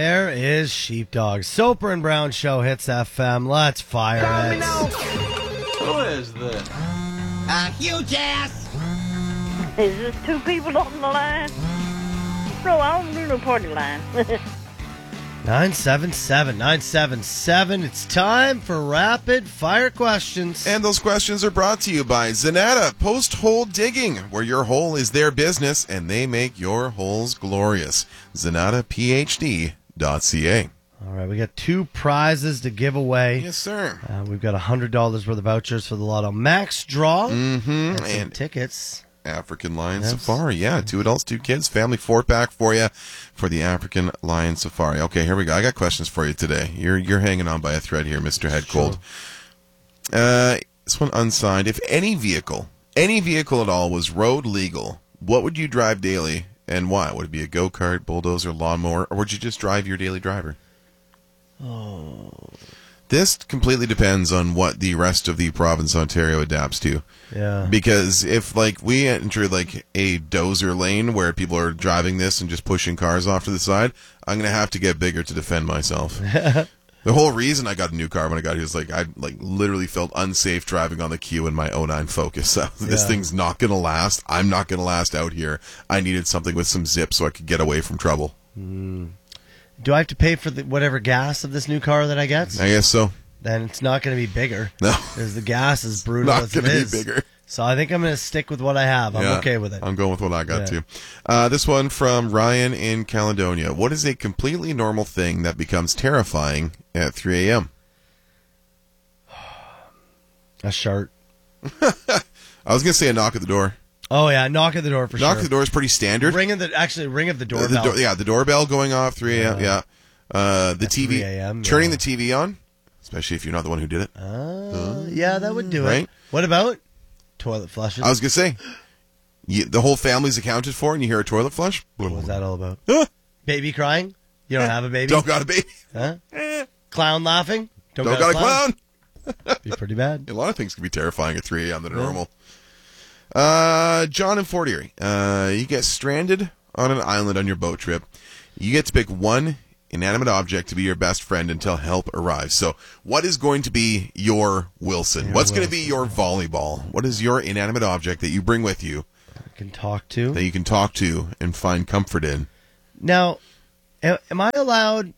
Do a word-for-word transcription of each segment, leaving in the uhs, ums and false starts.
there is Sheepdog. Soper and Brown Show hits F M. Let's fire it. Who is this? A huge ass. Is this two people on the line? No, I don't do no party line. nine seven seven, nine seven seven. It's time for rapid fire questions. And those questions are brought to you by Zanata Post-Hole Digging, where your hole is their business and they make your holes glorious. Zanata P H D dot C A. All right, we got two prizes to give away. Yes, sir. Uh, we've got one hundred dollars worth of vouchers for the Lotto Max draw. Mm-hmm. And, some And tickets. African Lion Yes. Safari. Yeah, two adults, two kids, family four-pack for you for the African Lion Safari. Okay, here we go. I got questions for you today. You're you're hanging on by a thread here, Mister Head Cold. Uh, this one unsigned. If any vehicle, any vehicle at all was road legal, what would you drive daily and why? Would it be a go-kart, bulldozer, lawnmower, or would you just drive your daily driver? Oh. This completely depends on what the rest of the province of Ontario adapts to. Yeah. Because if, like, we enter, like, a dozer lane where people are driving this and just pushing cars off to the side, I'm going to have to get bigger to defend myself. The whole reason I got a new car when I got here is, like, I, like, literally felt unsafe driving on the Q in my oh nine Focus. So this Yeah. thing's not going to last. I'm not going to last out here. I needed something with some zip so I could get away from trouble. Mm. Do I have to pay for the, whatever gas of this new car that I get? I guess so. Then it's not going to be bigger. No. Because the gas is brutal Not as it going to is. be bigger. So I think I'm going to stick with what I have. I'm Yeah, okay with it. I'm going with what I got, Yeah. too. Uh, this one from Ryan in Caledonia. What is a completely normal thing that becomes terrifying at three a.m.? A shirt. I was going to say a knock at the door. Oh, yeah. Knock at the door for knock sure. at the door is pretty standard. Ring of the, actually, ring of the The- doorbell. the door- yeah, the doorbell going off, three a.m., yeah. Uh, the At T V, three a.m., turning yeah. the T V on, especially if you're not the one who did it. Uh, yeah, that would do Right? it. What about toilet flushes? I was going to say, you, the whole family's accounted for and you hear a toilet flush? What was that all about? Ah, Baby crying? You don't have a baby? don't got a baby. Huh? Clown laughing? Don't got a clown. Be pretty bad. A lot of things can be terrifying at three a.m. that are normal. Uh, John in Fort Erie. Uh, you get stranded on an island on your boat trip. You get to pick one inanimate object to be your best friend until help arrives. So, what is going to be your Wilson? Your What's going to be Wilson. your volleyball? What is your inanimate object that you bring with you I can talk to. that you can talk to and find comfort in? Now, a- am I allowed?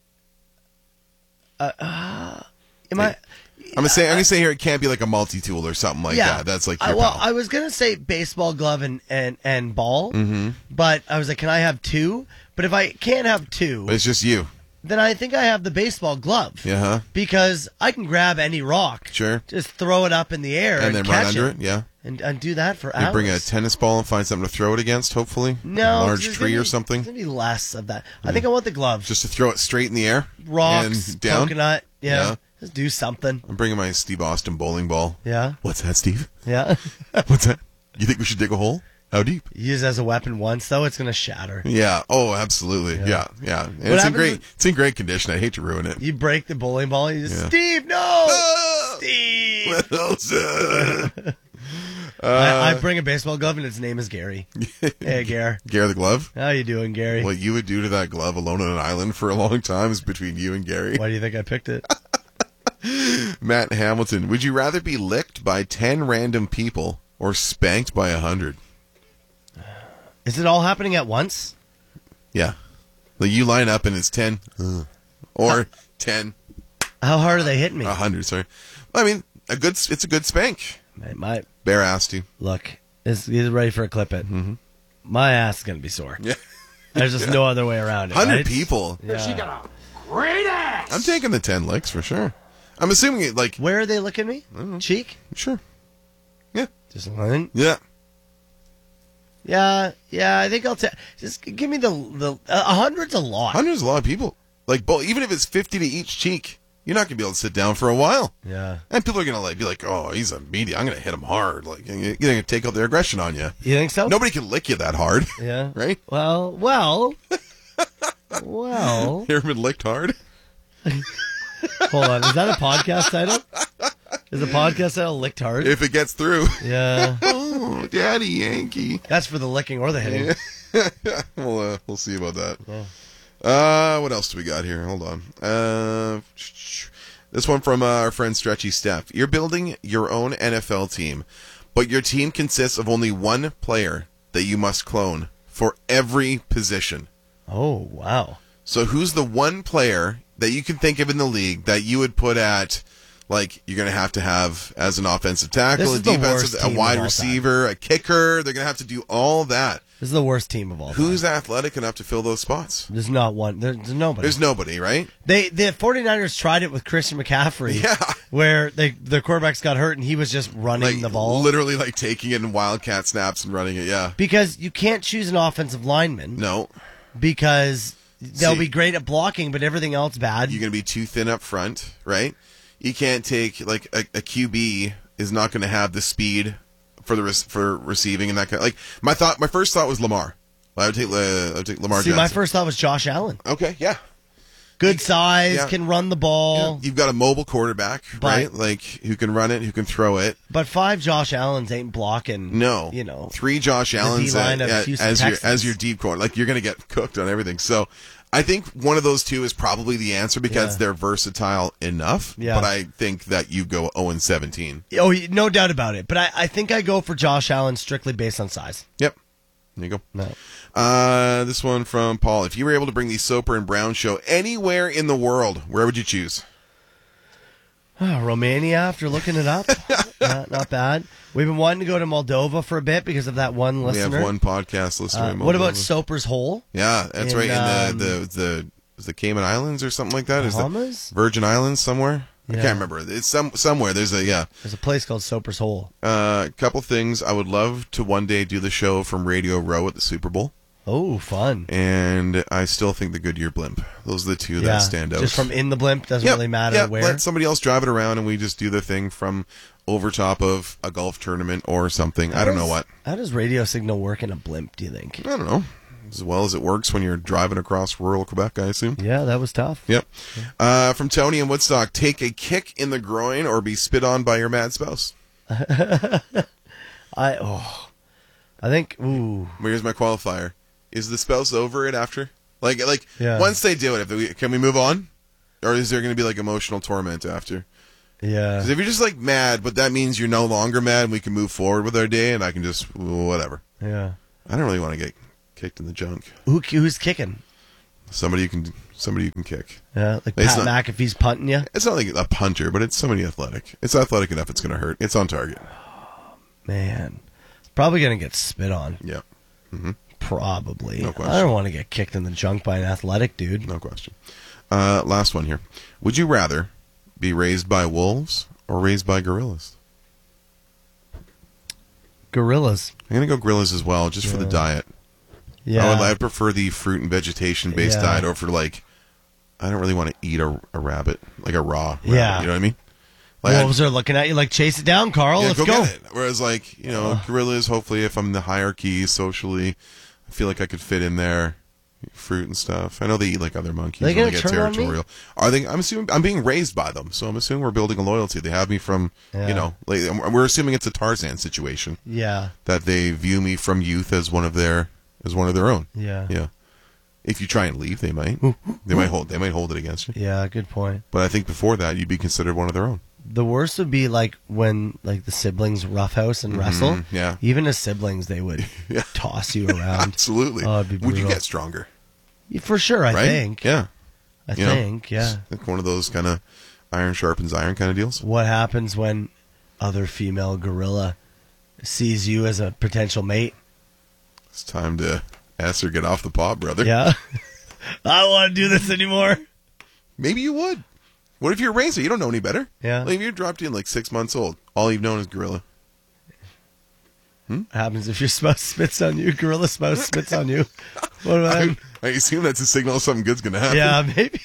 Uh, uh, am I? I'm gonna say I'm gonna say here it can't be like a multi-tool or something like yeah, that. That's like I, your well, pal. I was gonna say baseball glove and and and ball, Mm-hmm. but I was like, can I have two? But if I can't have two, But it's just you. then I think I have the baseball glove. Yeah, huh? Because I can grab any rock, Sure. just throw it up in the air, And and, then catch run under it. Yeah. and, and do that for You hours. bring a tennis ball and find something to throw it against. Hopefully, no a large there's tree gonna or be- something. There's gonna be less of that. I think I want the glove. Just to throw it straight in the air. Rocks, and down. coconut. Yeah. Yeah. Just do something. I'm bringing my Steve Austin bowling ball. Yeah. What's that, Steve? Yeah. What's that? You think we should dig a hole? How deep? Use as a weapon once, though, it's gonna shatter. Yeah. Oh, absolutely. Yeah. Yeah. And it's in happens great. when- It's in great condition. I hate to ruin it. You break the bowling ball, you just Yeah. Steve, no, Ah! Steve. What else? Uh, I, I bring a baseball glove and its name is Gary. Hey, Gare. Gare the glove. How you doing, Gary? What you would do to that glove alone on an island for a long time is between you and Gary. Why do you think I picked it? Matt Hamilton, would you rather be licked by ten random people or spanked by a hundred? Is it all happening at once? Yeah. Like you line up and it's ten. Uh, or ten. How hard are they hitting me? A hundred, sorry. I mean, a good. It's a good spank. My, my Bare ass you. look, is he's ready for a clip it. Mm-hmm. My ass is gonna be sore. Yeah. There's just no other way around it. Hundred right? people. Yeah. She got a great ass. I'm taking the ten licks for sure. I'm assuming it like Where are they looking at me? Cheek? sure. Yeah. Just one. Yeah. Yeah, yeah. I think I'll take. Just give me the the. A hundred's a lot. Hundred's a lot of people. Like, bo- even if it's fifty to each cheek, you're not gonna be able to sit down for a while. Yeah. And people are gonna like be like, "Oh, he's a meaty. I'm gonna hit him hard." Like, you're gonna take out their aggression on you. You think so? Nobody can lick you that hard. Yeah. Right? Well, well, well. You ever been licked hard? Hold on. Is that a podcast title? Is the podcast title Licked Hard? If it gets through. Yeah. Oh, Daddy Yankee. That's for the licking or the hitting. we'll uh, we'll see about that. Yeah. Uh, what else do we got here? Hold on. Uh, this one from uh, our friend Stretchy Steph. You're building your own N F L team, but your team consists of only one player that you must clone for every position. Oh, wow. So who's the one player that you can think of in the league that you would put at, like, you're going to have to have as an offensive tackle, This a is the defensive, worst a team wide of all receiver, a kicker. They're going to have to do all that. This is the worst team of all time. Who's athletic enough to fill those spots? There's not one. There, there's nobody. There's nobody, right? They the 49ers tried it with Christian McCaffrey. Yeah. Where they the quarterbacks got hurt and he was just running Like, the ball. literally, like, taking it in wildcat snaps and running it, yeah. Because you can't choose an offensive lineman. No. Because they'll See- be great at blocking, but everything else bad. You're going to be too thin up front, right? You can't take, like, a, a Q B is not going to have the speed for the res- for receiving and that kind of, like, my thought, my first thought was Lamar. I would take, uh, I would take Lamar See, Jackson. my first thought was Josh Allen. Okay, yeah. Good size, Yeah. can run the ball. You've got a mobile quarterback, But- right? Like, who can run it, who can throw it. But five Josh Allens ain't blocking. No. You know. Three Josh Allens D-line at- of at- Houston as your Texans. as your deep corner. Like, you're going to get cooked on everything. So, I think one of those two is probably the answer because Yeah. they're versatile enough. Yeah. But I think that you go oh and seventeen. Oh, no doubt about it. But I, I think I go for Josh Allen strictly based on size. Yep. There you go. No. Uh, this one from Paul. If you were able to bring the Soper and Brown show anywhere in the world, where would you choose? Oh, Romania, after looking it up. not, not bad. We've been wanting to go to Moldova for a bit because of that one listener. We have one podcast listener. Uh, in what about Moldova. Soper's Hole? Yeah, that's in, right. In um, the, the, the, is the Cayman Islands or something like that? Is Bahamas? the Virgin Islands somewhere? I Yeah. can't remember. It's some somewhere. There's a, yeah. There's a place called Soper's Hole. A uh, couple things. I would love to one day do the show from Radio Row at the Super Bowl. Oh, fun. And I still think the Goodyear blimp. Those are the two Yeah, that stand out. just from in the blimp, doesn't Yep, really matter yep, where. Let somebody else drive it around and we just do the thing from over top of a golf tournament or something. I don't know what. How does radio signal work in a blimp, do you think? I don't know. As well as it works when you're driving across rural Quebec, I assume. Yeah, that was tough. Yep. Uh, from Tony in Woodstock, take a kick in the groin or be spit on by your mad spouse. I oh, I think ooh. Well, here's my qualifier. Is the spouse over it after? Like, like Yeah. once they do it, if we, can we move on? Or is there going to be like emotional torment after? Yeah. Because if you're just like mad, but that means you're no longer mad and we can move forward with our day and I can just, whatever. Yeah. I don't really want to get kicked in the junk. Who who's kicking? Somebody you can, somebody you can kick. Yeah, like It's Pat not- McAfee's punting you. It's not like a punter, but it's somebody athletic. It's athletic enough it's going to hurt. It's on target. Man, probably gonna get spit on. Yeah. Probably. No question. I don't want to get kicked in the junk by an athletic dude. No question. Uh, last one here. Would you rather be raised by wolves or raised by gorillas? Gorillas. I'm going to go gorillas as well, just for the Yeah. diet. Yeah. I would I prefer the fruit and vegetation based Yeah. diet over like, I don't really want to eat a, a rabbit, like a raw rabbit. Yeah. You know what I mean? Like, I'd- Wolves are looking at you like, chase it down, Carl. yeah, Let's go, go. get it. Whereas like, you know, gorillas, hopefully if I'm in the hierarchy socially, I feel like I could fit in there. Fruit and stuff. I know they eat like other monkeys They when they gonna get turn on me? territorial. Are they? I'm assuming I'm being raised by them, so I'm assuming we're building a loyalty. They have me from, Yeah. you know, like, we're assuming it's a Tarzan situation Yeah. that they view me from youth as one of their as one of their own. Yeah. Yeah. If you try and leave, they might. They might hold. They might hold it against you. Yeah, good point. But I think before that, you'd be considered one of their own. The worst would be like when like the siblings roughhouse and wrestle. Mhm, yeah. Even as siblings, they would Yeah. toss you around. Absolutely. Oh, it'd be Would you brutal. get stronger? For sure, I right? think. Yeah. I You know, think, yeah. Like one of those kind of iron sharpens iron kind of deals. What happens when other female gorilla sees you as a potential mate? It's time to ask her get off the pot, brother. Yeah. I don't want to do this anymore. Maybe you would. What if you're a racer? You don't know any better. Yeah. Like if you're dropped in like six months old, all you've known is gorilla. What happens if your spouse spits on you? Gorilla spouse spits on you. What about I, I assume that's a signal something good's gonna happen. Yeah, maybe.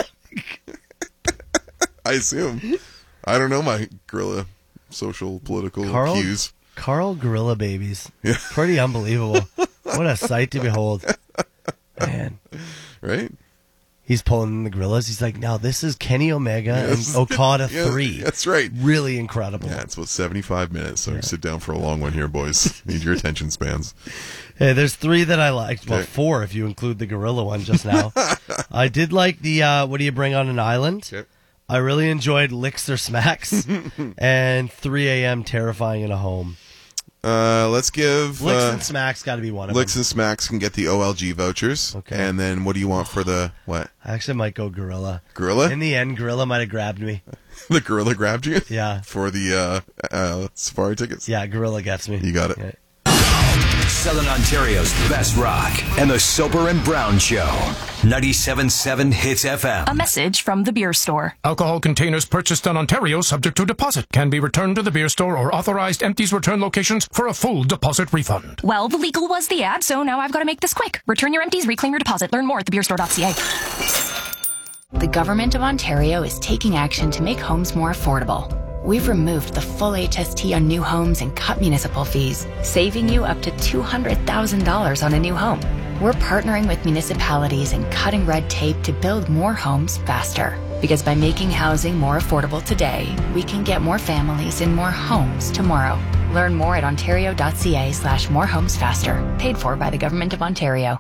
I assume. I don't know my gorilla social political Carl? cues. Carl gorilla babies. Yeah. Pretty unbelievable. What a sight to behold. Man. Right? he's pulling the gorillas. He's like, now this is Kenny Omega Yes. and Okada Yeah, three. that's right. Really incredible. Yeah, it's about seventy-five minutes, so sit down for a long one here, boys. Need your attention spans. Hey, there's three that I liked. Well, Okay. four if you include the gorilla one just now. I did like the uh, What Do You Bring on an Island? Okay. I really enjoyed Licks or Smacks and three a.m. Terrifying in a Home. Uh, let's give Licks uh, and Smacks got to be one of Licks them. and Smacks can get the O L G vouchers. Okay. And then what do you want for the what? I actually might go Gorilla. Gorilla? In the end, Gorilla might have grabbed me. The gorilla grabbed you? Yeah. For the uh, uh, safari tickets? Yeah, Gorilla gets me. You got it. Yeah. Southern Ontario's best rock and the Soper and Brown Show. ninety-seven point seven Hits F M. A message from the beer store. Alcohol containers purchased in Ontario subject to deposit can be returned to the beer store or authorized empties return locations for a full deposit refund. Well, the legal was the ad, so now I've got to make this quick. Return your empties, reclaim your deposit. Learn more at the beer store dot c a. The Government of Ontario is taking action to make homes more affordable. We've removed the full H S T on new homes and cut municipal fees, saving you up to two hundred thousand dollars on a new home. We're partnering with municipalities and cutting red tape to build more homes faster. Because by making housing more affordable today, we can get more families in more homes tomorrow. Learn more at ontario dot c a slash more homes faster. Paid for by the Government of Ontario.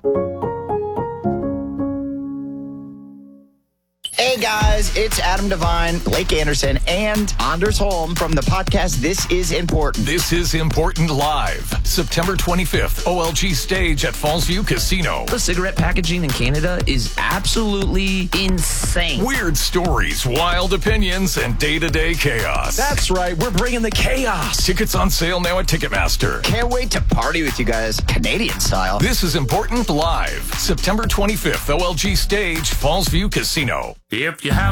Hey guys, it's Adam Devine, Blake Anderson, and Anders Holm from the podcast This Is Important. This is Important Live, September twenty-fifth, O L G stage at Fallsview Casino. The cigarette packaging in Canada is absolutely insane. Weird stories, wild opinions, and day-to-day chaos. That's right, we're bringing the chaos. Tickets on sale now at Ticketmaster. Can't wait to party with you guys, Canadian style. This is Important Live, September twenty-fifth, O L G stage, Fallsview Casino. If you have